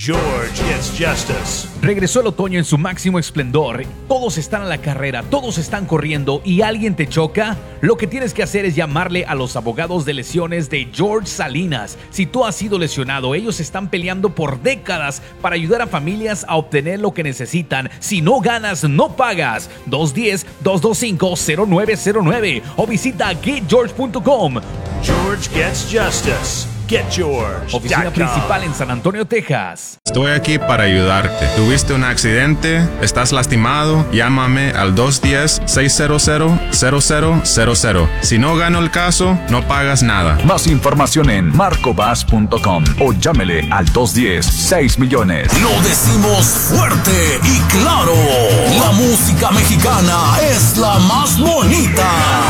George Gets Justice. Regresó el otoño en su máximo esplendor. Todos están a la carrera, todos están corriendo y alguien te choca. Lo que tienes que hacer es llamarle a los abogados de lesiones de George Salinas. Si tú has sido lesionado, ellos están peleando por décadas para ayudar a familias a obtener lo que necesitan. Si no ganas, no pagas. 210-225-0909 o visita getgeorge.com. George Gets Justice. GetGeorge.com. Oficina principal en San Antonio, Texas. Estoy aquí para ayudarte. ¿Tuviste un accidente? ¿Estás lastimado? Llámame al 210-600-0000. Si no gano el caso, no pagas nada. Más información en marcobas.com o llámele al 210-6 millones. Lo decimos fuerte y claro. La música mexicana es la más bonita.